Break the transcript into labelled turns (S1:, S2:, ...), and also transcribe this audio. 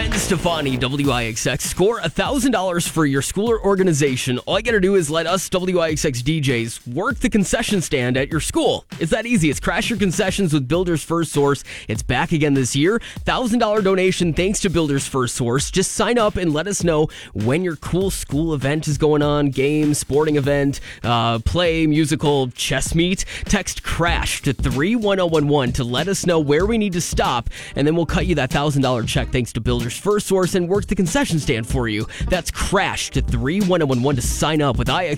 S1: Gwen Stefani, WIXX. Score $1,000 for your school or organization. All you gotta do is let us WIXX DJs work the concession stand at your school. It's that easy. It's Crash Your Concessions with Builders First Source. It's back again this year. $1,000 donation thanks to Builders First Source. Just sign up and let us know when your cool school event is going on. Game, sporting event, play, musical, chess meet. Text CRASH to 31011 to let us know where we need to stop, and then we'll cut you that $1,000 check thanks to Builders First Source and work the concession stand for you. That's CRASH to 31011 to sign up with IX.